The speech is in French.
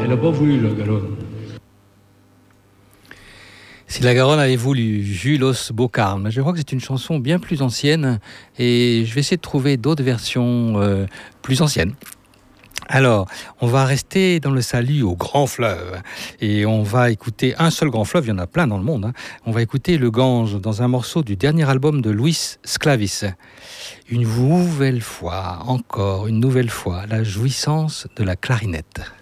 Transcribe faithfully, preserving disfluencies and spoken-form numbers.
elle n'a pas voulu la Garonne. Si la Garonne avait voulu, Julos Bocarme. Je crois que c'est une chanson bien plus ancienne et je vais essayer de trouver d'autres versions euh, plus anciennes. Alors, on va rester dans le salut au grand fleuve et on va écouter un seul grand fleuve, il y en a plein dans le monde. Hein. On va écouter le Gange dans un morceau du dernier album de Luis Sclavis. Une nouvelle fois, encore une nouvelle fois, la jouissance de la clarinette.